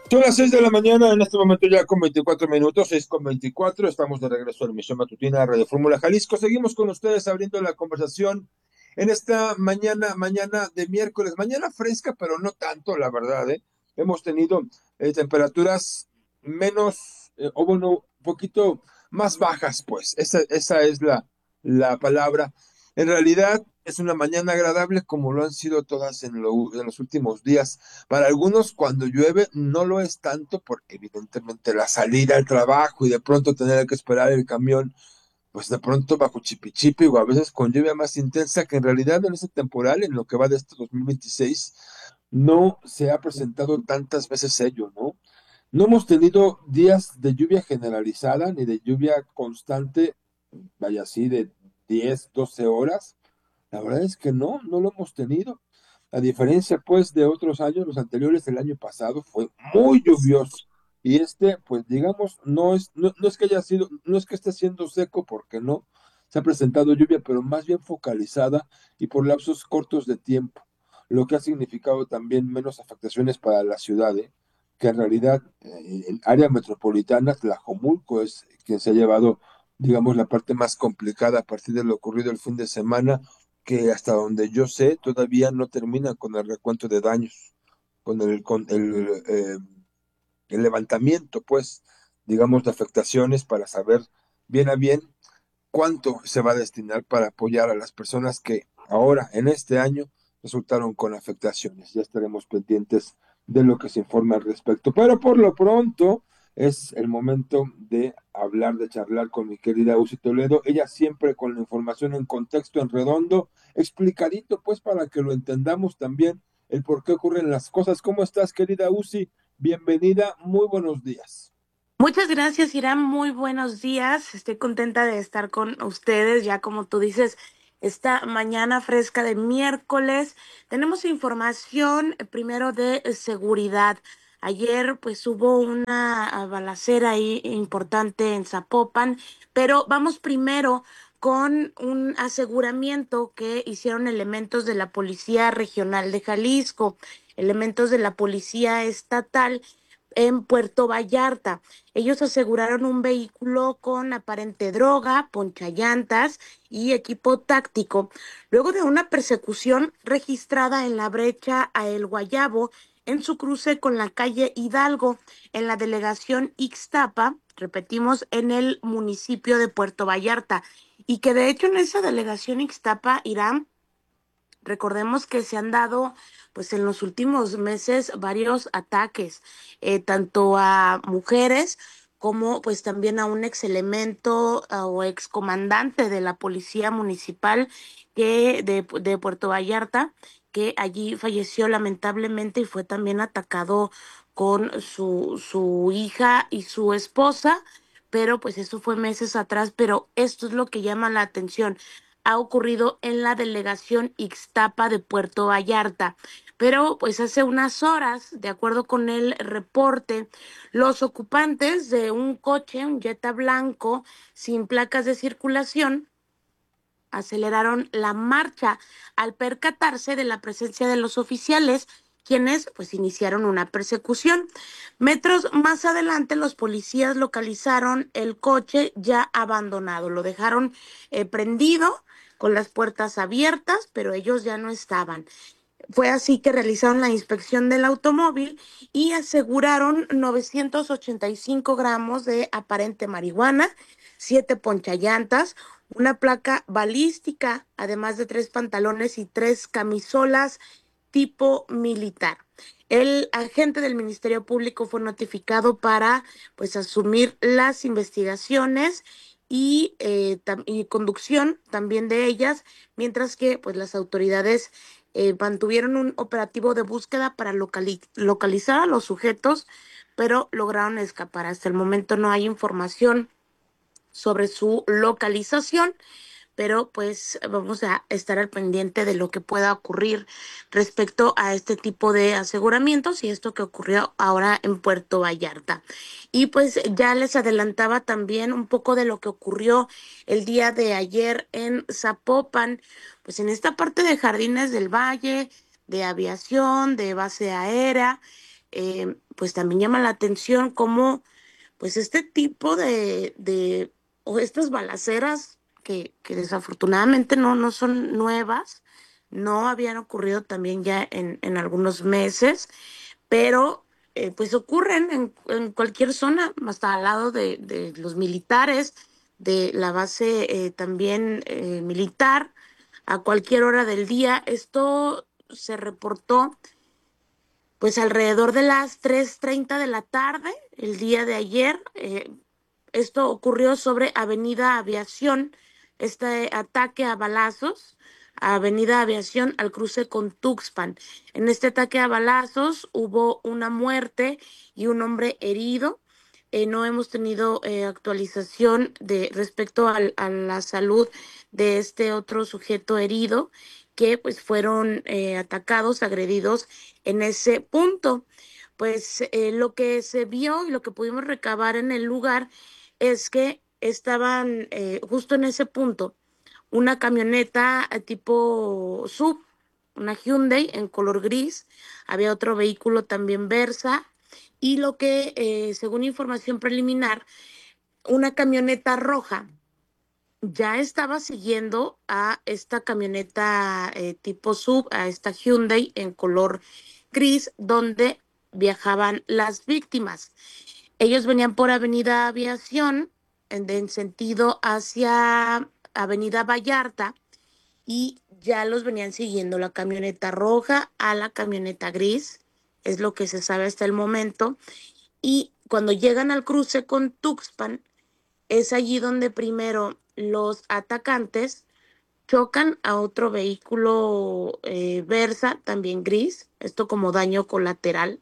Son las 6 de la mañana, en este momento ya con 24 minutos, 6:24. Estamos de regreso a la emisión matutina de Radio Fórmula Jalisco. Seguimos con ustedes abriendo la conversación en esta mañana de miércoles, mañana fresca, pero no tanto, la verdad, ¿eh? Hemos tenido temperaturas menos, o bueno, un poquito más bajas, pues. Esa es la palabra. En realidad es una mañana agradable como lo han sido todas en los últimos días. Para algunos, cuando llueve, no lo es tanto porque evidentemente la salida al trabajo y de pronto tener que esperar el camión, pues de pronto bajo chipichipi o a veces con lluvia más intensa, que en realidad en este temporal, en lo que va de este 2026, no se ha presentado tantas veces ello, ¿no? No hemos tenido días de lluvia generalizada ni de lluvia constante, vaya así, de 10 12 horas. La verdad es que no lo hemos tenido. A diferencia, pues, de otros años, los anteriores del año pasado fue muy lluvioso. Y pues, digamos, no es que haya sido, no es que esté siendo seco, porque no. Se ha presentado lluvia, pero más bien focalizada y por lapsos cortos de tiempo, lo que ha significado también menos afectaciones para la ciudad, ¿eh? Que en realidad el área metropolitana, Tlajomulco, es quien se ha llevado, digamos, la parte más complicada a partir de lo ocurrido el fin de semana, que hasta donde yo sé todavía no terminan con el recuento de daños, con el levantamiento, pues, digamos, de afectaciones para saber bien a bien cuánto se va a destinar para apoyar a las personas que ahora, en este año, resultaron con afectaciones. Ya estaremos pendientes de lo que se informa al respecto. Pero por lo pronto es el momento de hablar, de charlar con mi querida Uci Toledo. Ella siempre con la información en contexto, en redondo, explicadito, pues para que lo entendamos también el por qué ocurren las cosas. ¿Cómo estás, querida Uci? Bienvenida, muy buenos días. Muchas gracias, Irán. Muy buenos días. Estoy contenta de estar con ustedes, ya como tú dices, esta mañana fresca de miércoles. Tenemos información primero de seguridad. Ayer pues hubo una balacera ahí importante en Zapopan, pero vamos primero con un aseguramiento que hicieron elementos de la Policía Regional de Jalisco, elementos de la Policía Estatal en Puerto Vallarta. Ellos aseguraron un vehículo con aparente droga, ponchallantas y equipo táctico, luego de una persecución registrada en la brecha a El Guayabo, en su cruce con la calle Hidalgo, en la delegación Ixtapa, repetimos, en el municipio de Puerto Vallarta. Y que de hecho en esa delegación Ixtapa, Irán, recordemos que se han dado, pues en los últimos meses, varios ataques, tanto a mujeres como pues también a un ex elemento o ex comandante de la policía municipal de Puerto Vallarta, que allí falleció lamentablemente y fue también atacado con su hija y su esposa, pero pues eso fue meses atrás, pero esto es lo que llama la atención, ha ocurrido en la delegación Ixtapa de Puerto Vallarta. Pero pues hace unas horas, de acuerdo con el reporte, los ocupantes de un coche, un Jetta blanco sin placas de circulación, aceleraron la marcha al percatarse de la presencia de los oficiales, quienes pues iniciaron una persecución. Metros más adelante los policías localizaron el coche ya abandonado, lo dejaron prendido con las puertas abiertas, pero ellos ya no estaban. Fue así que realizaron la inspección del automóvil y aseguraron 985 gramos de aparente marihuana, 7 ponchallantas, una placa balística, además de 3 pantalones y 3 camisolas tipo militar. El agente del Ministerio Público fue notificado para pues asumir las investigaciones y conducción también de ellas, mientras que pues las autoridades mantuvieron un operativo de búsqueda para localizar a los sujetos, pero lograron escapar. Hasta el momento no hay información sobre su localización, pero pues vamos a estar al pendiente de lo que pueda ocurrir respecto a este tipo de aseguramientos y esto que ocurrió ahora en Puerto Vallarta. Y pues ya les adelantaba también un poco de lo que ocurrió el día de ayer en Zapopan, pues en esta parte de Jardines del Valle, de aviación, de base aérea. pues también llama la atención cómo pues este tipo o estas balaceras que desafortunadamente no son nuevas, no habían ocurrido también ya en algunos meses, pero pues ocurren en cualquier zona, hasta al lado de los militares, de la base también militar, a cualquier hora del día. Esto se reportó pues alrededor de las 3:30 de la tarde, el día de ayer. Esto ocurrió sobre Avenida Aviación, este ataque a balazos, a Avenida Aviación al cruce con Tuxpan. En este ataque a balazos hubo una muerte y un hombre herido. No hemos tenido actualización de respecto a la salud de este otro sujeto herido que pues fueron atacados, agredidos en ese punto. Pues lo que se vio y lo que pudimos recabar en el lugar es que estaban justo en ese punto una camioneta tipo sub, una Hyundai en color gris, había otro vehículo también Versa y lo que, según información preliminar, una camioneta roja ya estaba siguiendo a esta camioneta tipo sub, a esta Hyundai en color gris, donde viajaban las víctimas. Ellos venían por Avenida Aviación en sentido hacia Avenida Vallarta y ya los venían siguiendo la camioneta roja a la camioneta gris, es lo que se sabe hasta el momento. Y cuando llegan al cruce con Tuxpan, es allí donde primero los atacantes chocan a otro vehículo Versa, también gris, esto como daño colateral,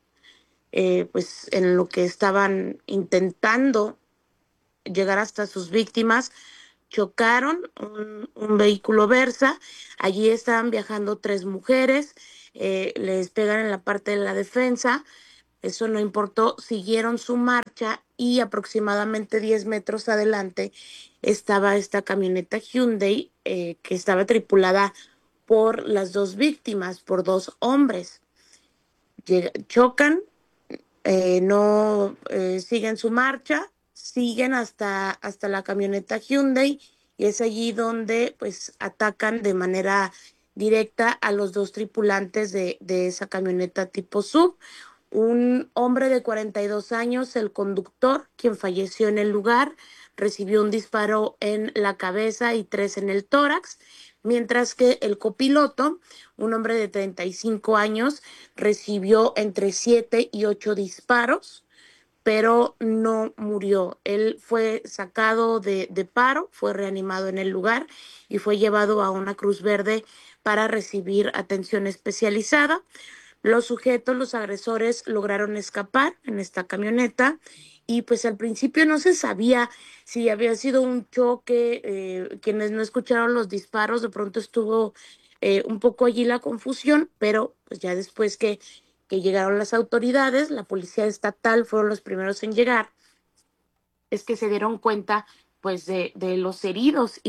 pues en lo que estaban intentando llegar hasta sus víctimas, chocaron un vehículo Versa, allí estaban viajando tres mujeres, les pegan en la parte de la defensa, eso no importó, siguieron su marcha y aproximadamente 10 metros adelante estaba esta camioneta Hyundai que estaba tripulada por las dos víctimas, por dos hombres. Chocan, no siguen su marcha, siguen hasta la camioneta Hyundai y es allí donde pues atacan de manera directa a los dos tripulantes de esa camioneta tipo sub. Un hombre de 42 años, el conductor, quien falleció en el lugar, recibió un disparo en la cabeza y tres en el tórax, mientras que el copiloto, un hombre de 35 años, recibió entre 7 y 8 disparos, pero no murió. Él fue sacado de paro, fue reanimado en el lugar y fue llevado a una Cruz Verde para recibir atención especializada. Los sujetos, los agresores, lograron escapar en esta camioneta y pues al principio no se sabía si había sido un choque, quienes no escucharon los disparos, de pronto estuvo un poco allí la confusión, pero pues ya después que llegaron las autoridades, la policía estatal fueron los primeros en llegar, es que se dieron cuenta pues de los heridos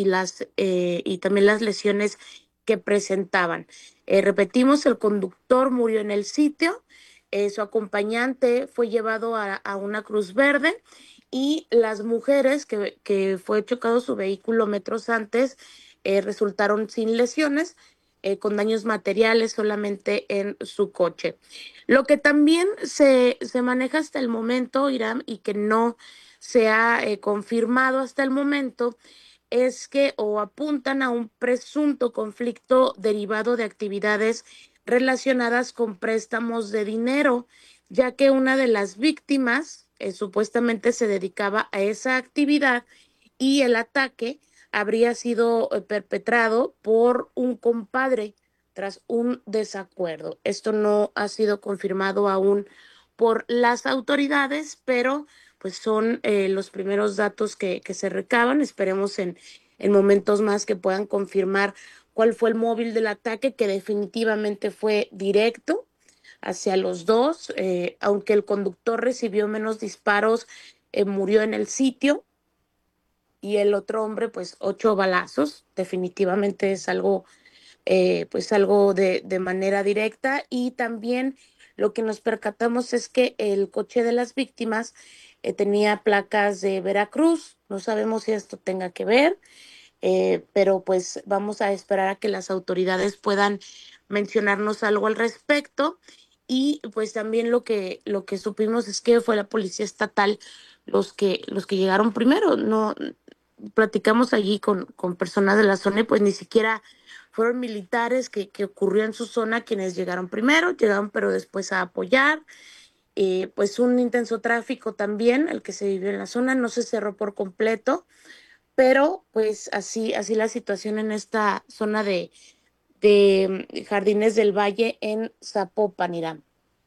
y también las lesiones que presentaban. Repetimos, el conductor murió en el sitio, su acompañante fue llevado a una Cruz Verde y las mujeres que fue chocado su vehículo metros antes resultaron sin lesiones, con daños materiales solamente en su coche. Lo que también se maneja hasta el momento, Irán, y que no se ha confirmado hasta el momento, es que o apuntan a un presunto conflicto derivado de actividades relacionadas con préstamos de dinero, ya que una de las víctimas supuestamente se dedicaba a esa actividad y el ataque habría sido perpetrado por un compadre tras un desacuerdo. Esto no ha sido confirmado aún por las autoridades, pero pues son los primeros datos que se recaban. Esperemos en momentos más que puedan confirmar cuál fue el móvil del ataque, que definitivamente fue directo hacia los dos, aunque el conductor recibió menos disparos, murió en el sitio y el otro hombre pues 8 balazos, definitivamente es algo pues algo de manera directa y también lo que nos percatamos es que el coche de las víctimas tenía placas de Veracruz. No sabemos si esto tenga que ver, pero pues vamos a esperar a que las autoridades puedan mencionarnos algo al respecto. Y pues también lo que supimos es que fue la policía estatal los que llegaron primero. No platicamos allí con personas de la zona y pues ni siquiera fueron militares que ocurrió en su zona quienes llegaron primero, llegaron pero después a apoyar. Pues un intenso tráfico también, el que se vivió en la zona, no se cerró por completo, pero pues así la situación en esta zona de Jardines del Valle en Zapopan, Irán.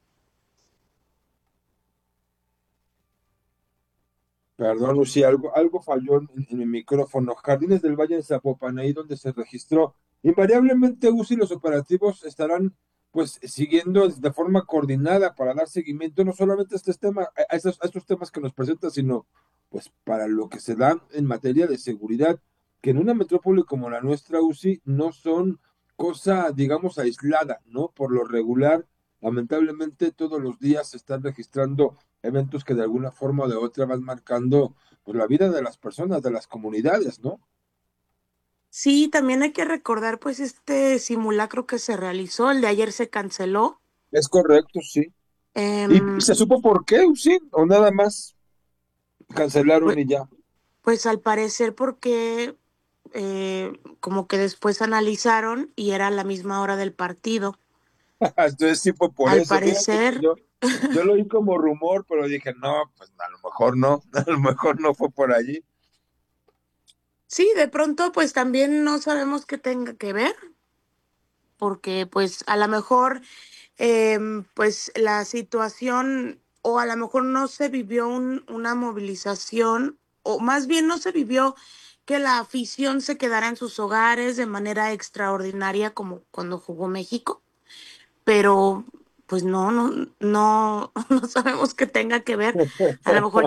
Perdón, Lucy, algo falló en mi micrófono. Jardines del Valle en Zapopan, ahí donde se registró. Invariablemente, UCI, los operativos estarán pues siguiendo de forma coordinada para dar seguimiento no solamente a este tema, a estos temas que nos presenta, sino pues para lo que se da en materia de seguridad, que en una metrópoli como la nuestra, UCI, no son cosa, digamos, aislada, ¿no? Por lo regular, lamentablemente todos los días se están registrando eventos que de alguna forma o de otra van marcando pues, la vida de las personas, de las comunidades, ¿no? Sí, también hay que recordar pues este simulacro que se realizó, el de ayer se canceló. Es correcto, sí. ¿Y Em, se supo por qué, sí? ¿O nada más cancelaron pues, y ya? pues al parecer porque como que después analizaron y era la misma hora del partido. Entonces sí fue por Al eso. Fíjate que parecer, yo lo oí como rumor, pero dije, no, pues a lo mejor no, a lo mejor no fue por allí. sí, de pronto pues también no sabemos qué tenga que ver, porque pues a lo mejor pues la situación o a lo mejor no se vivió una movilización o más bien no se vivió que la afición se quedara en sus hogares de manera extraordinaria como cuando jugó México, pero pues no sabemos qué tenga que ver. A lo mejor